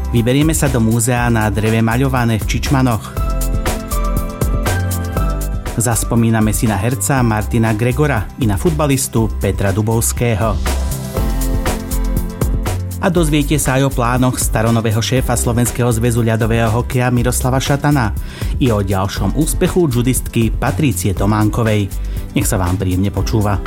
Vyberieme sa do múzea na dreve maľované v Čičmanoch. Zaspomíname si na herca Martina Gregora i na futbalistu Petra Dubovského. A dozviete sa aj o plánoch staronového šéfa Slovenského zväzu ľadového hokeja Miroslava Šatana i o ďalšom úspechu judistky Patrície Tománkovej. Nech sa vám príjemne počúva.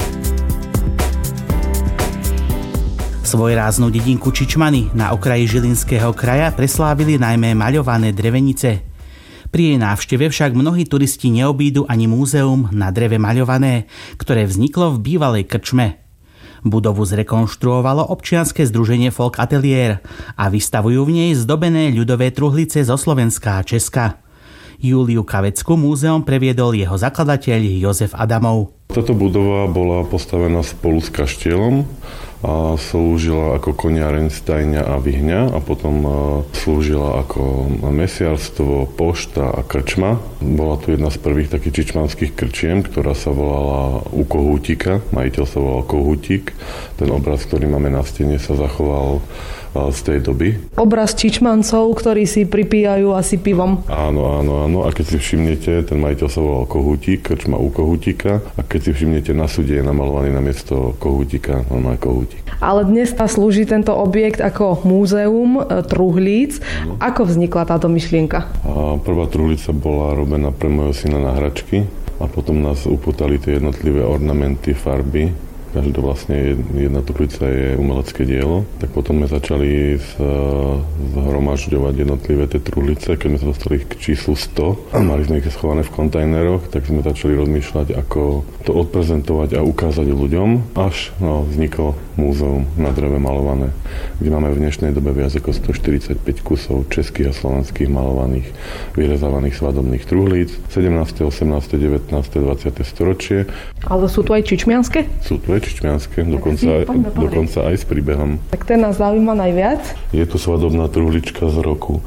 Svojráznú dedinku Čičmany na okraji Žilinského kraja preslávili najmä maľované drevenice. Pri jej návšteve však mnohí turisti neobídu ani múzeum na dreve maľované, ktoré vzniklo v bývalej krčme. Budovu zrekonštruovalo občianske združenie Folk Atelier a vystavujú v nej zdobené ľudové truhlice zo Slovenska a Česka. Júliu Kavecku múzeum previedol jeho zakladateľ Jozef Adamov. Táto budova bola postavená spolu s kaštielom a slúžila ako koniareň, stajňa a vyhňa a potom slúžila ako mesiarstvo, pošta a krčma. Bola tu jedna z prvých takých čičmanských krčiem, ktorá sa volala U Kohútika. Majiteľ sa volal Kohútik. Ten obraz, ktorý máme na stene, sa zachoval z tej doby. Obraz Čičmancov, ktorí si pripíjajú asi pivom. Áno. A keď si všimnete, ten majiteľ sa volal Kohútik, krčma U Kohútika. A keď si všimnete, na súde je namalovaný namiesto Kohútika normálne Kohútik. Ale dnes slúži tento objekt ako múzeum truhlíc. Ako vznikla táto myšlienka? Prvá truhlica bola robená pre môjho syna na hračky a potom nás upútali tie jednotlivé ornamenty, farby. Každá vlastne jedna truhlica je umelecké dielo. Tak potom sme začali zhromažďovať jednotlivé tie truhlice. Keď sme sa dostali k číslu 100 a mali sme ich schované v kontajneroch, tak sme začali rozmýšľať, ako to odprezentovať a ukázať ľuďom. Až vzniklo múzeum na dreve malované, kde máme v dnešnej dobe viac ako 145 kusov českých a slovenských malovaných, vyrezávaných svadobných truhlíc. 17., 18., 19., 20. storočie. Ale sú tu aj čičmianske? Sú tu aj čičmianske, dokonca aj s príbehom. Tak ten nás zaujíma najviac. Je to svadobná truhlička z roku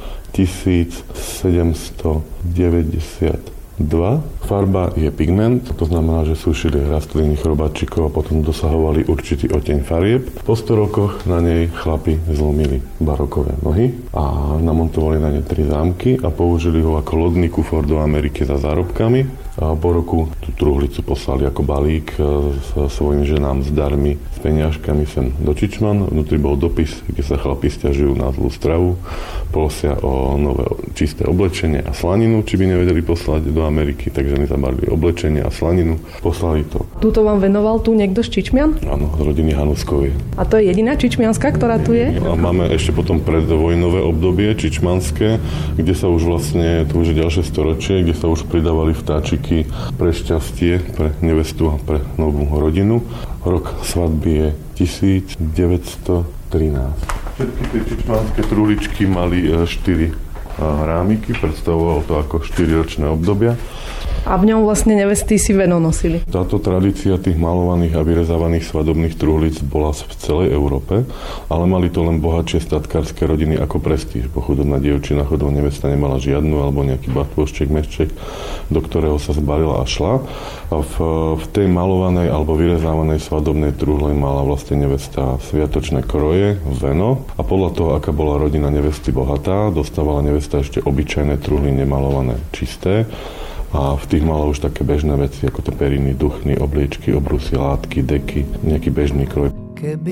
1792. Farba je pigment, to znamená, že sušili rastliny chrobačikov a potom dosahovali určitý oteň farieb. Po 100 rokoch na nej chlapi zlomili barokové nohy a namontovali na ne 3 zámky a použili ho ako lodný kufor do Ameriky za zárobkami. A po roku tú truhlicu poslali ako balík s svojim ženám s darmi, s peniažkami sem do Čičman. Vnútri bol dopis, kde sa chlapi sťažujú na zlú stravu, prosia o nové čisté oblečenie a slaninu, či by nevedeli poslať do Ameriky, tak ženy zabalili oblečenie a slaninu, poslali to. Tuto vám venoval tu niekto z Čičmian? Áno, z rodiny Hanuskovej. A to je jediná čičmianska, ktorá tu je? A máme ešte potom predvojnové obdobie čičmanské, kde sa už vlastne, to už je ďalšie storočie, kde sa už pridávali vtáčiky pre šťastie, pre nevestu a pre novú rodinu. Rok svadby je 1913. Všetky tie čičmanské truhličky mali 4 rámiky, predstavovalo to ako 4-ročné obdobia. A v ňom vlastne nevesty si veno nosili. Táto tradícia tých malovaných a vyrezávaných svadobných truhlíc bola v celej Európe, ale mali to len bohatšie statkárske rodiny ako prestíž. Bo chudobná dievčina, chudobná nevesta nemala žiadnu alebo nejaký batôšček, mešček, do ktorého sa zbalila a šla. A v tej malovanej alebo vyrezávanej svadobnej truhle mala vlastne nevesta sviatočné kroje, veno a podľa toho, aká bola rodina nevesty bohatá, dostávala nevesta ešte obyčajné truhly nemalované, čisté. A v tých mala už také bežné veci, ako to periny, duchny, obliečky, obrusy, látky, deky, nejaký bežný kroj. Keby